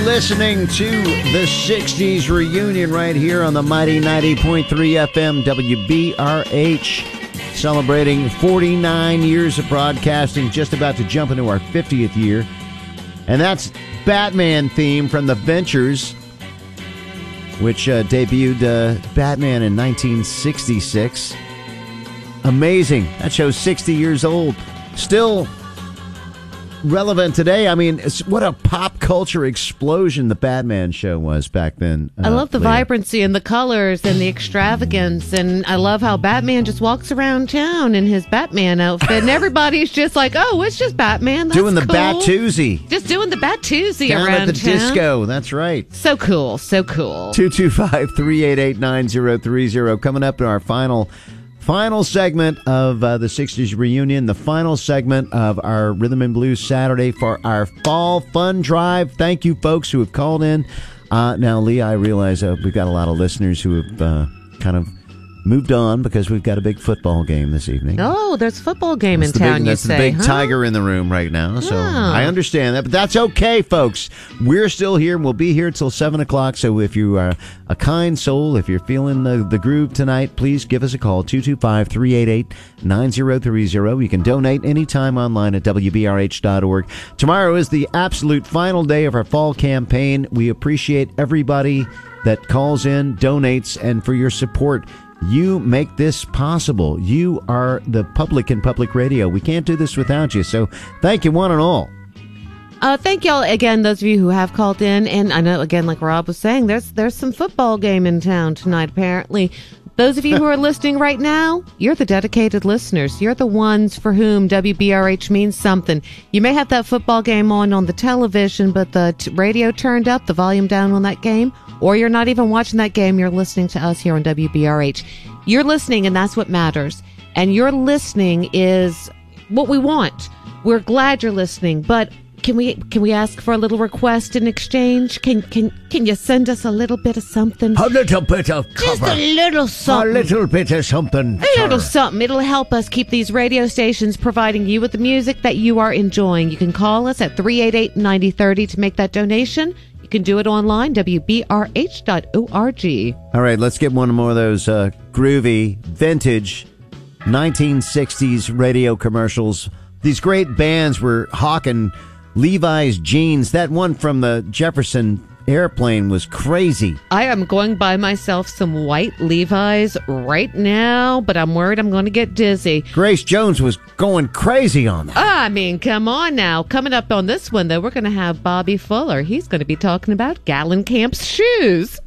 listening to the 60s reunion right here on the mighty 90.3 FM WBRH, celebrating 49 years of broadcasting, just about to jump into our 50th year. And that's Batman theme from The Ventures, which debuted Batman in 1966. Amazing. That show's 60 years old. Still relevant today. I mean, what a pop culture explosion the Batman show was back then. I love the Leah. vibrancy and the colors and the extravagance, and I love how Batman just walks around town in his Batman outfit, and everybody's just like, "Oh, it's just Batman." That's doing the cool. Bat-toozy. Just doing the Bat-toozy Down around at the town. disco. That's right. So cool, so cool. 225-388-9030. Coming up in our final segment of the 60s reunion, the final segment of our Rhythm and Blues Saturday for our fall fun drive. Thank you, folks who have called in. Now, Lee, I realize we've got a lot of listeners who have kind of moved on because we've got a big football game this evening. Oh, there's a football game in town, you that's say, the big huh? tiger in the room right now, so Oh. I understand that, but that's okay, folks. We're still here, and we'll be here until 7 o'clock, so if you are a kind soul, if you're feeling the groove tonight, please give us a call, 225-388-9030. You can donate anytime online at WBRH.org. Tomorrow is the absolute final day of our fall campaign. We appreciate everybody that calls in, donates, and for your support. You make this possible. You are the public in public radio. We can't do this without you. So thank you, one and all. Thank y'all again, those of you who have called in. And I know, again, like Rob was saying, there's some football game in town tonight, apparently. Those of you who are listening right now, you're the dedicated listeners. You're the ones for whom WBRH means something. You may have that football game on the television, but the radio turned up, the volume down on that game, or you're not even watching that game. You're listening to us here on WBRH. You're listening, and that's what matters. And your listening is what we want. We're glad you're listening, but can we ask for a little request in exchange? Can you send us a little bit of something? A little bit of Just cover. a little something. A little bit of something. A little something. It'll help us keep these radio stations providing you with the music that you are enjoying. You can call us at 388-9030 to make that donation. You can do it online, WBRH.org. All right, let's get one more of those groovy, vintage 1960s radio commercials. These great bands were hawking Levi's jeans. That one from the Jefferson Airplane was crazy. I am going buy myself some white Levi's right now, but I'm worried I'm going to get dizzy. Grace Jones was going crazy on that. I mean, come on now. Coming up on this one, though, we're going to have Bobby Fuller. He's going to be talking about Gallenkamp's shoes.